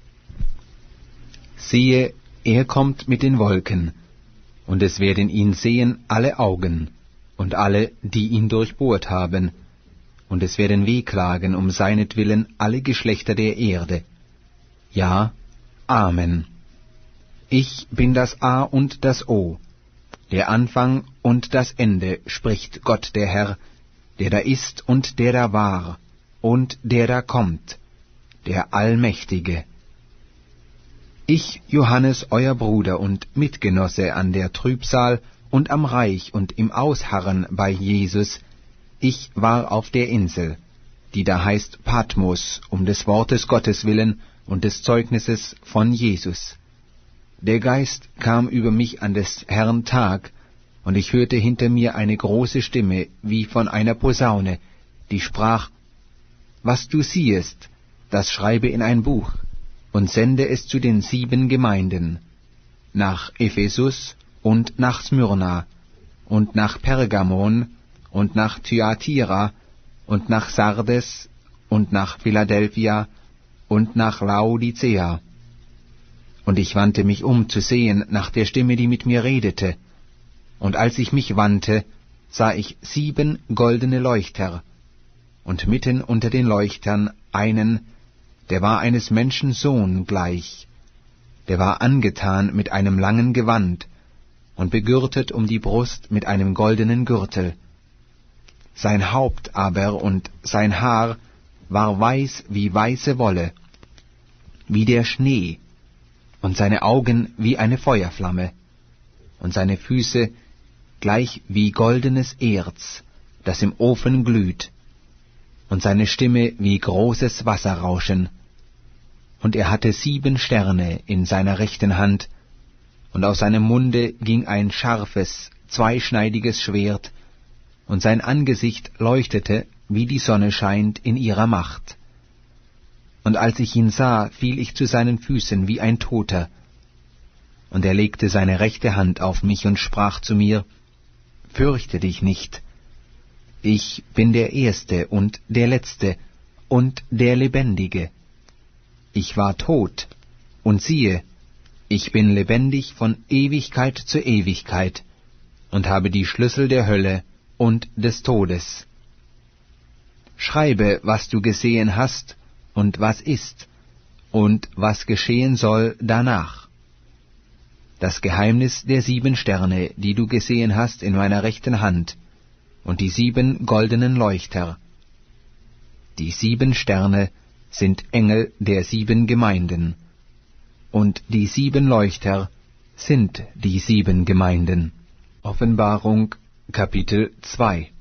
Siehe, er kommt mit den Wolken, und es werden ihn sehen alle Augen, und alle, die ihn durchbohrt haben, und es werden wehklagen um seinetwillen alle Geschlechter der Erde. Ja, Amen. Ich bin das A und das O, der Anfang und das Ende, spricht Gott der Herr, der da ist und der da war, und der da kommt, der Allmächtige. Ich, Johannes, euer Bruder und Mitgenosse an der Trübsal und am Reich und im Ausharren bei Jesus, ich war auf der Insel, die da heißt Patmos, um des Wortes Gottes willen und des Zeugnisses von Jesus. Der Geist kam über mich an des Herrn Tag, und ich hörte hinter mir eine große Stimme, wie von einer Posaune, die sprach: Was du siehest, das schreibe in ein Buch, und sende es zu den 7 Gemeinden, nach Ephesus und nach Smyrna, und nach Pergamon, und nach Thyatira, und nach Sardes, und nach Philadelphia, und nach Laodicea. Und ich wandte mich um zu sehen nach der Stimme, die mit mir redete. Und als ich mich wandte, sah ich 7 goldene Leuchter, und mitten unter den Leuchtern einen, der war eines Menschen Sohn gleich. Der war angetan mit einem langen Gewand und begürtet um die Brust mit einem goldenen Gürtel. Sein Haupt aber und sein Haar war weiß wie weiße Wolle, wie der Schnee, und seine Augen wie eine Feuerflamme, und seine Füße gleich wie goldenes Erz, das im Ofen glüht, und seine Stimme wie großes Wasserrauschen. Und er hatte 7 Sterne in seiner rechten Hand, und aus seinem Munde ging ein scharfes, zweischneidiges Schwert, und sein Angesicht leuchtete, wie die Sonne scheint in ihrer Macht. Und als ich ihn sah, fiel ich zu seinen Füßen wie ein Toter. Und er legte seine rechte Hand auf mich und sprach zu mir: Fürchte dich nicht. Ich bin der Erste und der Letzte und der Lebendige. Ich war tot, und siehe, ich bin lebendig von Ewigkeit zu Ewigkeit und habe die Schlüssel der Hölle und des Todes. Schreibe, was du gesehen hast und was ist und was geschehen soll danach. Das Geheimnis der 7 Sterne, die du gesehen hast in meiner rechten Hand, und die 7 goldenen Leuchter. Die 7 Sterne sind Engel der 7 Gemeinden, und die 7 Leuchter sind die 7 Gemeinden. Offenbarung, Kapitel 2.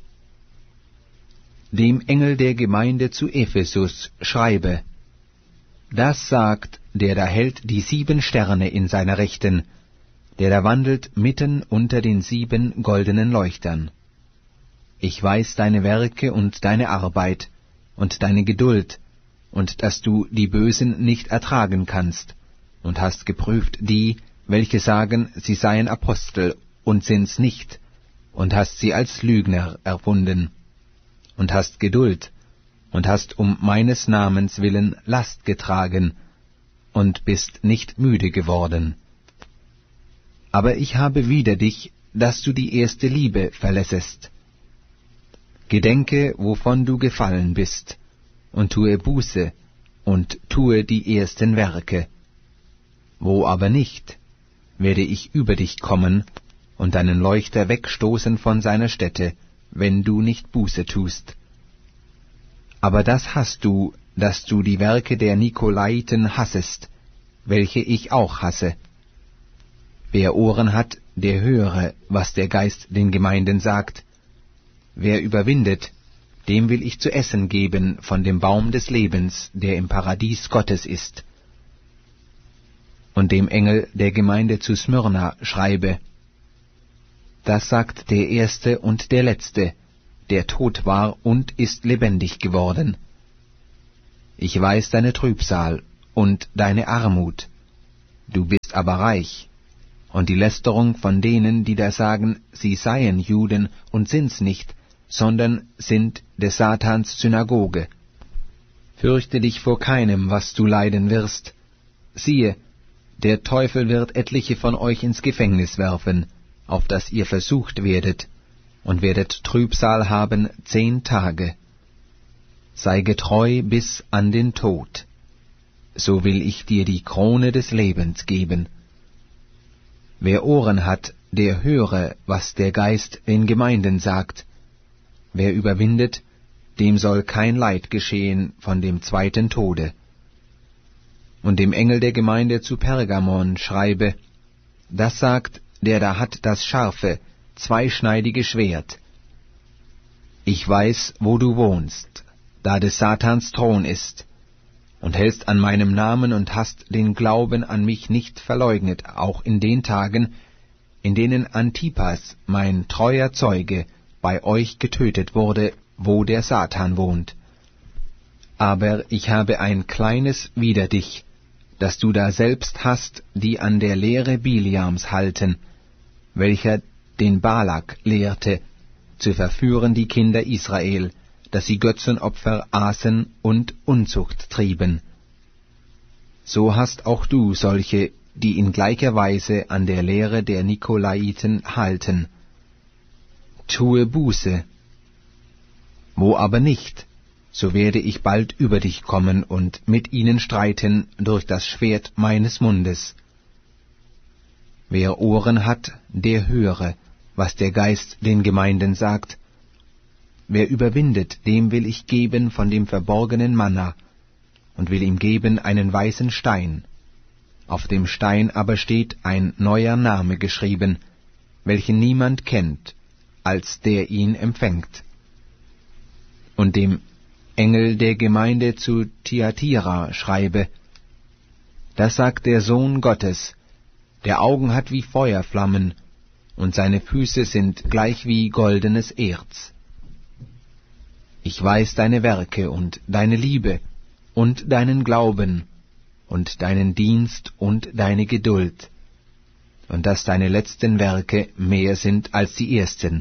Dem Engel der Gemeinde zu Ephesus schreibe: Das sagt, der da hält die 7 Sterne in seiner Rechten, der da wandelt mitten unter den 7 goldenen Leuchtern. Ich weiß deine Werke und deine Arbeit und deine Geduld, und dass du die Bösen nicht ertragen kannst, und hast geprüft die, welche sagen, sie seien Apostel, und sind's nicht, und hast sie als Lügner erfunden, und hast Geduld, und hast um meines Namens willen Last getragen, und bist nicht müde geworden. Aber ich habe wider dich, dass du die erste Liebe verlässest. Gedenke, wovon du gefallen bist, und tue Buße, und tue die ersten Werke. Wo aber nicht, werde ich über dich kommen, und deinen Leuchter wegstoßen von seiner Stätte, wenn du nicht Buße tust. Aber das hast du, dass du die Werke der Nikolaiten hassest, welche ich auch hasse. Wer Ohren hat, der höre, was der Geist den Gemeinden sagt. Wer überwindet, dem will ich zu essen geben von dem Baum des Lebens, der im Paradies Gottes ist. Und dem Engel der Gemeinde zu Smyrna schreibe: Das sagt der Erste und der Letzte, der tot war und ist lebendig geworden. Ich weiß deine Trübsal und deine Armut. Du bist aber reich. Und die Lästerung von denen, die da sagen, sie seien Juden und sind's nicht, sondern sind des Satans Synagoge. Fürchte dich vor keinem, was du leiden wirst. Siehe, der Teufel wird etliche von euch ins Gefängnis werfen, auf dass ihr versucht werdet, und werdet Trübsal haben 10 Tage. Sei getreu bis an den Tod, so will ich dir die Krone des Lebens geben. Wer Ohren hat, der höre, was der Geist den Gemeinden sagt. Wer überwindet, dem soll kein Leid geschehen von dem zweiten Tode. Und dem Engel der Gemeinde zu Pergamon schreibe, das sagt, der da hat das scharfe, zweischneidige Schwert. Ich weiß, wo du wohnst, da des Satans Thron ist, und hältst an meinem Namen und hast den Glauben an mich nicht verleugnet, auch in den Tagen, in denen Antipas, mein treuer Zeuge, bei euch getötet wurde, wo der Satan wohnt. Aber ich habe ein kleines wider dich, dass du da selbst hast, die an der Lehre Biliams halten, welcher den Balak lehrte, zu verführen die Kinder Israel, dass sie Götzenopfer aßen und Unzucht trieben. So hast auch du solche, die in gleicher Weise an der Lehre der Nikolaiten halten. Tue Buße. Wo aber nicht, so werde ich bald über dich kommen und mit ihnen streiten durch das Schwert meines Mundes. Wer Ohren hat, der höre, was der Geist den Gemeinden sagt. Wer überwindet, dem will ich geben von dem verborgenen Manna, und will ihm geben einen weißen Stein. Auf dem Stein aber steht ein neuer Name geschrieben, welchen niemand kennt, als der ihn empfängt. Und dem Engel der Gemeinde zu Thyatira schreibe, das sagt der Sohn Gottes, der Augen hat wie Feuerflammen, und seine Füße sind gleich wie goldenes Erz. Ich weiß deine Werke und deine Liebe und deinen Glauben und deinen Dienst und deine Geduld, und dass deine letzten Werke mehr sind als die ersten.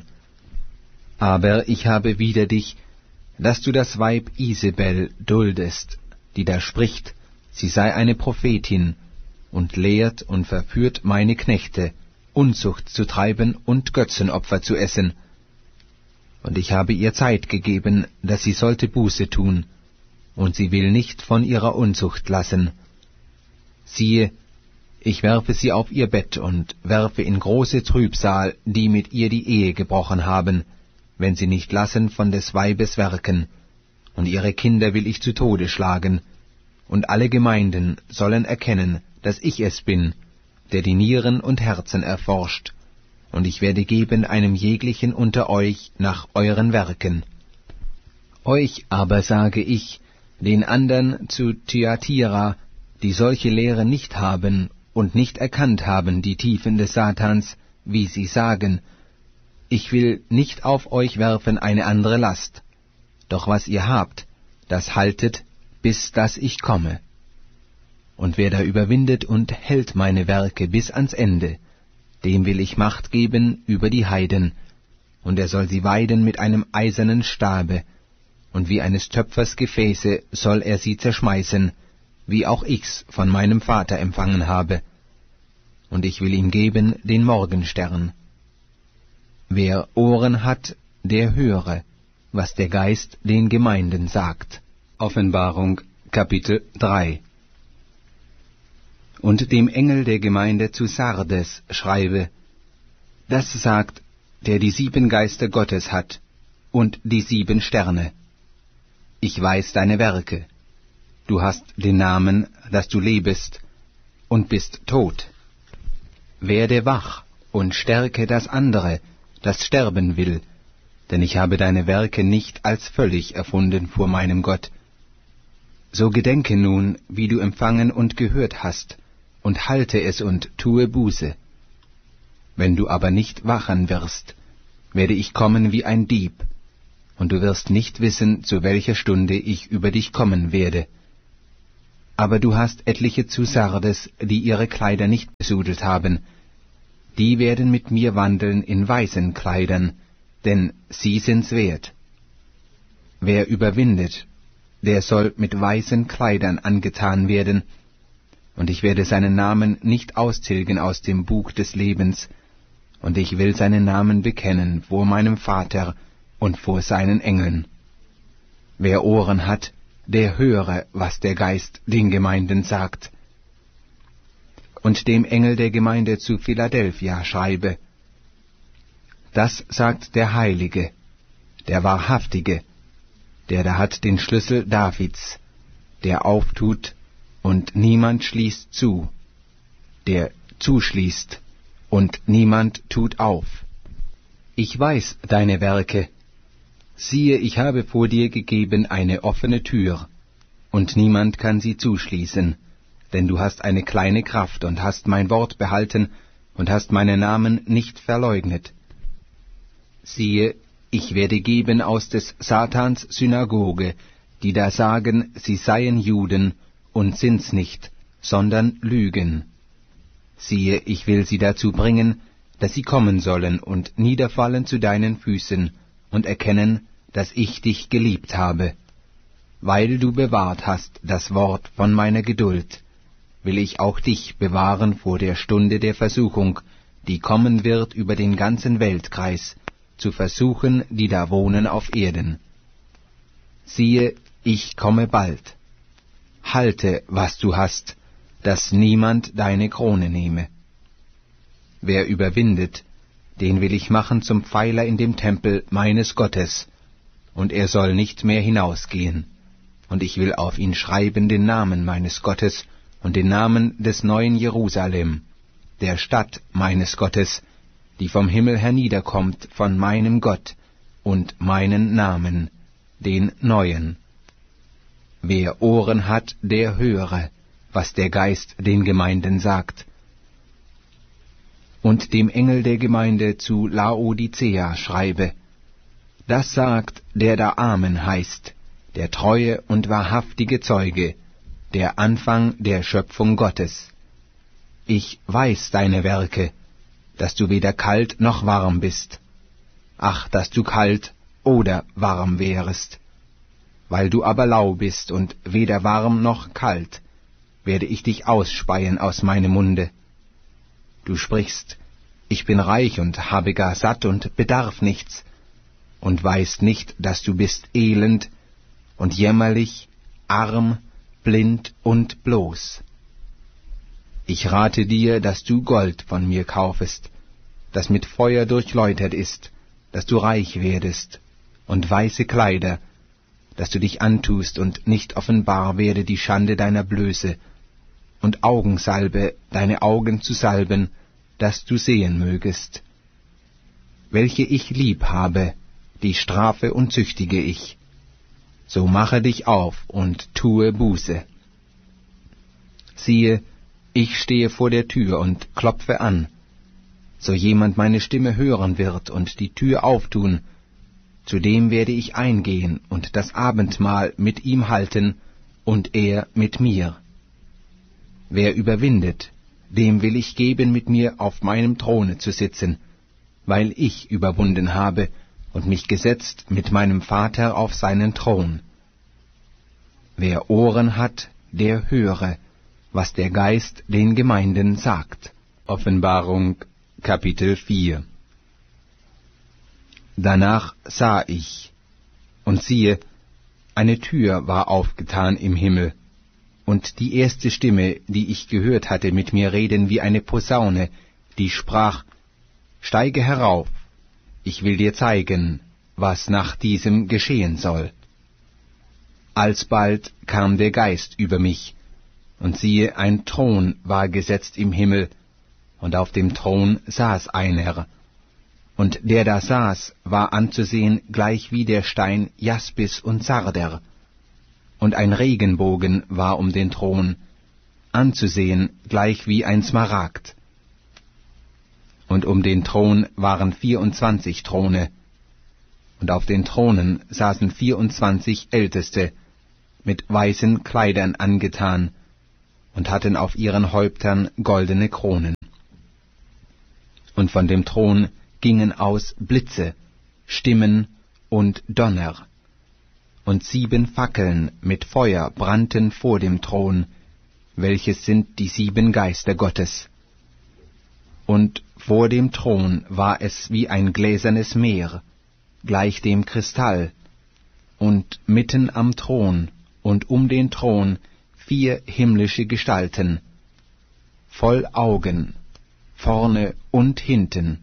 Aber ich habe wider dich, dass du das Weib Isabel duldest, die da spricht, sie sei eine Prophetin, und lehrt und verführt meine Knechte, Unzucht zu treiben und Götzenopfer zu essen. Und ich habe ihr Zeit gegeben, dass sie sollte Buße tun, und sie will nicht von ihrer Unzucht lassen. Siehe, ich werfe sie auf ihr Bett und werfe in große Trübsal, die mit ihr die Ehe gebrochen haben, wenn sie nicht lassen von des Weibes Werken, und ihre Kinder will ich zu Tode schlagen, und alle Gemeinden sollen erkennen, dass ich es bin, der die Nieren und Herzen erforscht, und ich werde geben einem jeglichen unter euch nach euren Werken. Euch aber sage ich, den andern zu Thyatira, die solche Lehre nicht haben und nicht erkannt haben die Tiefen des Satans, wie sie sagen, ich will nicht auf euch werfen eine andere Last, doch was ihr habt, das haltet, bis dass ich komme. Und wer da überwindet und hält meine Werke bis ans Ende, dem will ich Macht geben über die Heiden, und er soll sie weiden mit einem eisernen Stabe, und wie eines Töpfers Gefäße soll er sie zerschmeißen, wie auch ich's von meinem Vater empfangen habe. Und ich will ihm geben den Morgenstern. Wer Ohren hat, der höre, was der Geist den Gemeinden sagt. Offenbarung, Kapitel 3. Und dem Engel der Gemeinde zu Sardes schreibe, das sagt, der die 7 Geister Gottes hat und die 7 Sterne. Ich weiß deine Werke. Du hast den Namen, dass du lebest und bist tot. Werde wach und stärke das andere, das sterben will, denn ich habe deine Werke nicht als völlig erfunden vor meinem Gott. So gedenke nun, wie du empfangen und gehört hast, und halte es und tue Buße. Wenn du aber nicht wachen wirst, werde ich kommen wie ein Dieb, und du wirst nicht wissen, zu welcher Stunde ich über dich kommen werde. Aber du hast etliche zu Sardes, die ihre Kleider nicht besudelt haben. Die werden mit mir wandeln in weißen Kleidern, denn sie sind's wert. Wer überwindet, der soll mit weißen Kleidern angetan werden, und ich werde seinen Namen nicht austilgen aus dem Buch des Lebens, und ich will seinen Namen bekennen vor meinem Vater und vor seinen Engeln. Wer Ohren hat, der höre, was der Geist den Gemeinden sagt. Und dem Engel der Gemeinde zu Philadelphia schreibe: Das sagt der Heilige, der Wahrhaftige, der da hat den Schlüssel Davids, der auftut, und niemand schließt zu, der zuschließt, und niemand tut auf. Ich weiß deine Werke. Siehe, ich habe vor dir gegeben eine offene Tür, und niemand kann sie zuschließen, denn du hast eine kleine Kraft und hast mein Wort behalten und hast meinen Namen nicht verleugnet. Siehe, ich werde geben aus des Satans Synagoge, die da sagen, sie seien Juden und sind's nicht, sondern lügen. Siehe, ich will sie dazu bringen, dass sie kommen sollen und niederfallen zu deinen Füßen und erkennen, dass ich dich geliebt habe. Weil du bewahrt hast das Wort von meiner Geduld, will ich auch dich bewahren vor der Stunde der Versuchung, die kommen wird über den ganzen Weltkreis, zu versuchen, die da wohnen auf Erden. Siehe, ich komme bald. Halte, was du hast, dass niemand deine Krone nehme. Wer überwindet, den will ich machen zum Pfeiler in dem Tempel meines Gottes, und er soll nicht mehr hinausgehen. Und ich will auf ihn schreiben den Namen meines Gottes und den Namen des neuen Jerusalem, der Stadt meines Gottes, die vom Himmel herniederkommt von meinem Gott, und meinen Namen, den neuen. Wer Ohren hat, der höre, was der Geist den Gemeinden sagt. Und dem Engel der Gemeinde zu Laodicea schreibe: Das sagt, der da Amen heißt, der treue und wahrhaftige Zeuge, der Anfang der Schöpfung Gottes. Ich weiß deine Werke, dass du weder kalt noch warm bist. Ach, dass du kalt oder warm wärest. Weil du aber lau bist und weder warm noch kalt, werde ich dich ausspeien aus meinem Munde. Du sprichst: Ich bin reich und habe gar satt und bedarf nichts, und weißt nicht, dass du bist elend und jämmerlich, arm, blind und bloß. Ich rate dir, dass du Gold von mir kaufest, das mit Feuer durchläutert ist, dass du reich werdest, und weiße Kleider, dass du dich antust und nicht offenbar werde die Schande deiner Blöße, und Augensalbe, deine Augen zu salben, dass du sehen mögest. Welche ich lieb habe, die strafe und züchtige ich. So mache dich auf und tue Buße. Siehe, ich stehe vor der Tür und klopfe an. So jemand meine Stimme hören wird und die Tür auftun, zu dem werde ich eingehen und das Abendmahl mit ihm halten und er mit mir. Wer überwindet, dem will ich geben, mit mir auf meinem Throne zu sitzen, weil ich überwunden habe und mich gesetzt mit meinem Vater auf seinen Thron. Wer Ohren hat, der höre, was der Geist den Gemeinden sagt. Offenbarung, Kapitel 4. Danach sah ich, und siehe, eine Tür war aufgetan im Himmel, und die erste Stimme, die ich gehört hatte, mit mir reden wie eine Posaune, die sprach: Steige herauf, ich will dir zeigen, was nach diesem geschehen soll. Alsbald kam der Geist über mich, und siehe, ein Thron war gesetzt im Himmel, und auf dem Thron saß einer, und der da saß, war anzusehen gleich wie der Stein Jaspis und Sarder, und ein Regenbogen war um den Thron, anzusehen gleich wie ein Smaragd. Und um den Thron waren 24 Throne, und auf den Thronen saßen 24 Älteste, mit weißen Kleidern angetan, und hatten auf ihren Häuptern goldene Kronen. Und von dem Thron gingen aus Blitze, Stimmen und Donner, und 7 Fackeln mit Feuer brannten vor dem Thron, welches sind die 7 Geister Gottes. Und vor dem Thron war es wie ein gläsernes Meer, gleich dem Kristall, und mitten am Thron und um den Thron 4 himmlische Gestalten, voll Augen, vorne und hinten.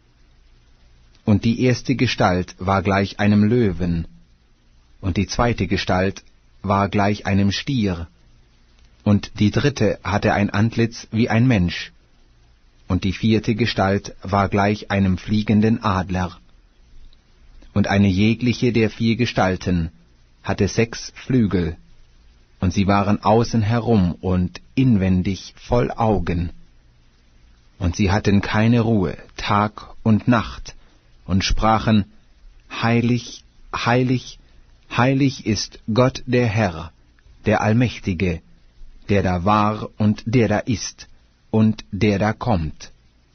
Und die erste Gestalt war gleich einem Löwen, und die zweite Gestalt war gleich einem Stier, und die dritte hatte ein Antlitz wie ein Mensch, und die vierte Gestalt war gleich einem fliegenden Adler. Und eine jegliche der 4 Gestalten hatte 6 Flügel, und sie waren außen herum und inwendig voll Augen. Und sie hatten keine Ruhe, Tag und Nacht, und sprachen, Heilig, heilig, heilig ist Gott der Herr, der Allmächtige, der da war und der da ist und der da kommt.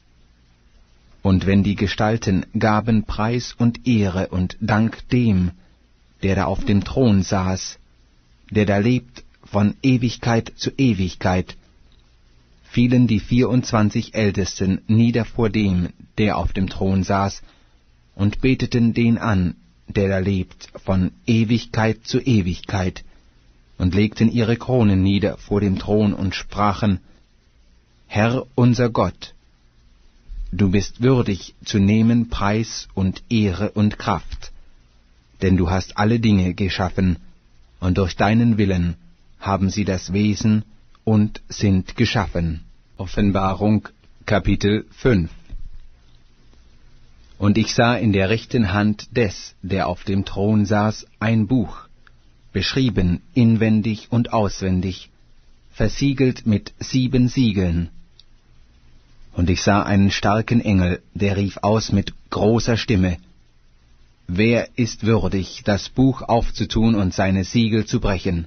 Und wenn die Gestalten gaben Preis und Ehre und Dank dem, der da auf dem Thron saß, der da lebt von Ewigkeit zu Ewigkeit, fielen die 24 Ältesten nieder vor dem, der auf dem Thron saß, und beteten den an, der da lebt von Ewigkeit zu Ewigkeit, und legten ihre Kronen nieder vor dem Thron und sprachen, Herr unser Gott, du bist würdig zu nehmen Preis und Ehre und Kraft, denn du hast alle Dinge geschaffen, und durch deinen Willen haben sie das Wesen und sind geschaffen. Offenbarung, Kapitel 5. Und ich sah in der rechten Hand des, der auf dem Thron saß, ein Buch, beschrieben inwendig und auswendig, versiegelt mit 7 Siegeln. Und ich sah einen starken Engel, der rief aus mit großer Stimme, Wer ist würdig, das Buch aufzutun und seine Siegel zu brechen?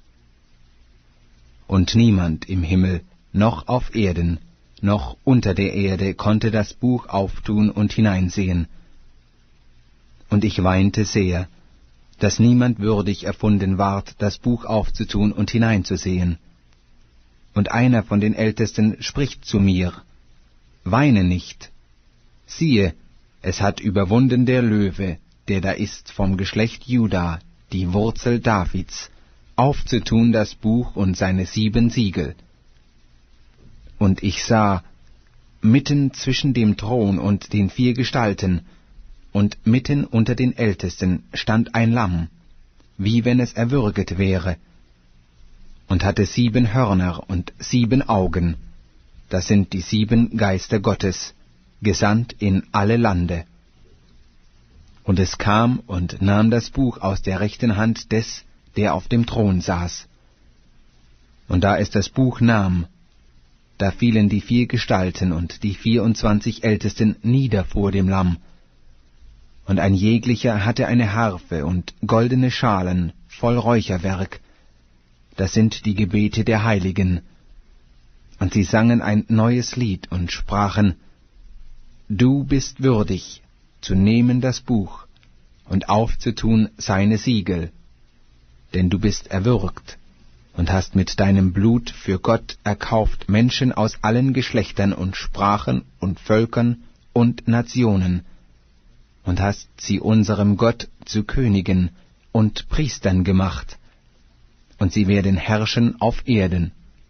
Und niemand im Himmel, noch auf Erden, noch unter der Erde konnte das Buch auftun und hineinsehen. Und ich weinte sehr, dass niemand würdig erfunden ward, das Buch aufzutun und hineinzusehen. Und einer von den Ältesten spricht zu mir, Weine nicht. Siehe, es hat überwunden der Löwe, der da ist vom Geschlecht Juda, die Wurzel Davids, aufzutun das Buch und seine 7 Siegel. Und ich sah, mitten zwischen dem Thron und den 4 Gestalten, und mitten unter den Ältesten stand ein Lamm, wie wenn es erwürget wäre, und hatte 7 Hörner und 7 Augen. Das sind die 7 Geister Gottes, gesandt in alle Lande. Und es kam und nahm das Buch aus der rechten Hand des, der auf dem Thron saß. Und da es das Buch nahm, da fielen die 4 Gestalten und die 24 Ältesten nieder vor dem Lamm. Und ein jeglicher hatte eine Harfe und goldene Schalen voll Räucherwerk. Das sind die Gebete der Heiligen. Und sie sangen ein neues Lied und sprachen, Du bist würdig, zu nehmen das Buch und aufzutun seine Siegel, denn du bist erwürgt und hast mit deinem Blut für Gott erkauft Menschen aus allen Geschlechtern und Sprachen und Völkern und Nationen, und hast sie unserem Gott zu Königen und Priestern gemacht, und sie werden herrschen auf Erden.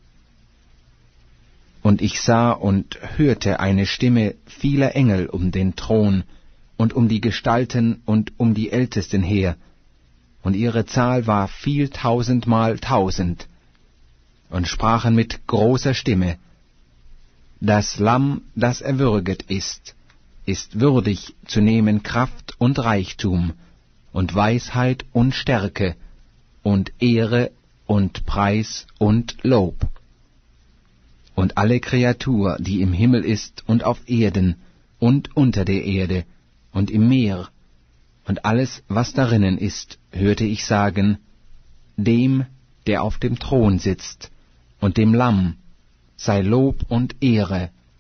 Und ich sah und hörte eine Stimme vieler Engel um den Thron und um die Gestalten und um die Ältesten her, und ihre Zahl war viel 1000-mal-1000, und sprachen mit großer Stimme, Das Lamm, das erwürget ist würdig zu nehmen Kraft und Reichtum und Weisheit und Stärke und Ehre und Preis und Lob. Und alle Kreatur, die im Himmel ist und auf Erden und unter der Erde und im Meer und alles, was darinnen ist, hörte ich sagen, dem, der auf dem Thron sitzt, und dem Lamm, sei Lob und Ehre